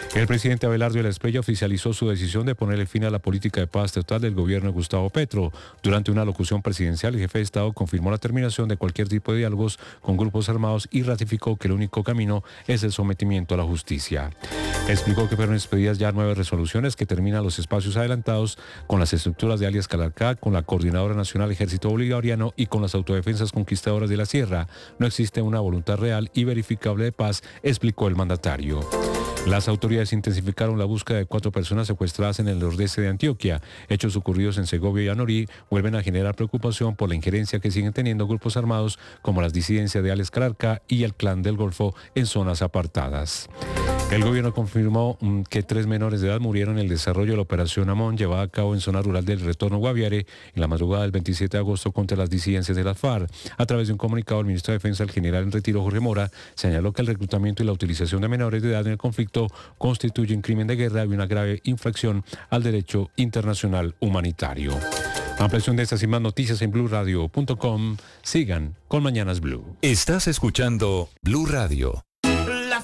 El presidente Abelardo de la Espriella oficializó su decisión de ponerle fin a la política de paz total del gobierno de Gustavo Petro. Durante una locución presidencial, el jefe de Estado confirmó la terminación de cualquier tipo de diálogos con grupos armados y ratificó que el único camino es el sometimiento a la justicia. Explicó que fueron expedidas ya 9 resoluciones que terminan los espacios adelantados con las estructuras de alias Calarcá, con la Coordinadora Nacional Ejército Bolivariano y con las autodefensas conquistadoras de la Sierra. No existe una voluntad real y verificable de paz, explicó el mandatario. Las autoridades intensificaron la búsqueda de 4 personas secuestradas en el nordeste de Antioquia. Hechos ocurridos en Segovia y Anorí vuelven a generar preocupación por la injerencia que siguen teniendo grupos armados como las disidencias de Alex Calarcá y el Clan del Golfo en zonas apartadas. El gobierno confirmó que 3 menores de edad murieron en el desarrollo de la operación Amón llevada a cabo en zona rural del Retorno Guaviare en la madrugada del 27 de agosto contra las disidencias de las FARC. A través de un comunicado, el ministro de Defensa, el general en retiro Jorge Mora, señaló que el reclutamiento y la utilización de menores de edad en el conflicto constituye un crimen de guerra y una grave infracción al derecho internacional humanitario. Ampliación de estas y más noticias en blurradio.com. Sigan con Mañanas Blue. Estás escuchando Blue Radio.